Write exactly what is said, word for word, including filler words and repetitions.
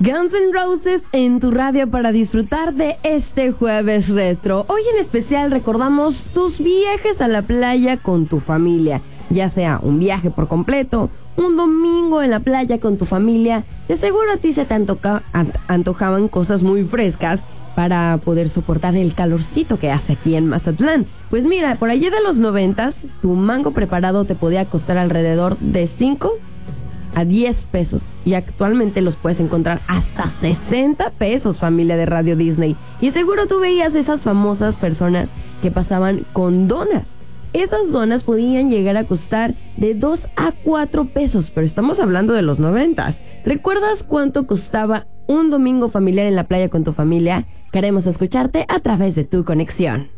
Guns N' Roses en tu radio para disfrutar de este jueves retro. Hoy en especial recordamos tus viajes a la playa con tu familia, ya sea un viaje por completo, un domingo en la playa con tu familia. De seguro a ti se te antoja, antojaban cosas muy frescas para poder soportar el calorcito que hace aquí en Mazatlán. Pues mira, por allí de los noventas, tu mango preparado te podía costar alrededor de cinco a diez pesos, y actualmente los puedes encontrar hasta sesenta pesos, familia de Radio Disney. Y seguro tú veías esas famosas personas que pasaban con donas. Estas donas podían llegar a costar de dos a cuatro pesos, pero estamos hablando de los noventas. ¿Recuerdas cuánto costaba un domingo familiar en la playa con tu familia? Queremos escucharte a través de tu conexión.